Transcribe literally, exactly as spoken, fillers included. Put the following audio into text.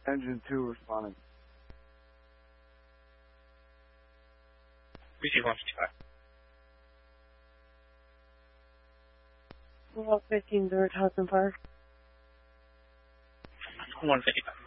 Engine two responding. Receive one fifty-five. Well, fifteen, Zurich House and Fire. one fifty-five.